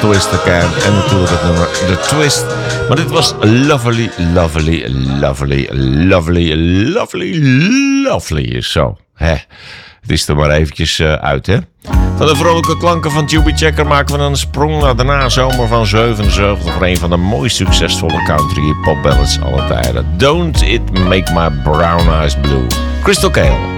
Twist Again. En natuurlijk het nummer The Twist. Maar dit was lovely, lovely, lovely, lovely, lovely, lovely. Zo, hè. Het is er maar eventjes uit, hè. Van de vrolijke klanken van Tubby Checker maken we een sprong naar de nazomer van 77 voor een van de mooist succesvolle country pop ballads aller tijden. Don't It Make My Brown Eyes Blue. Crystal Cale.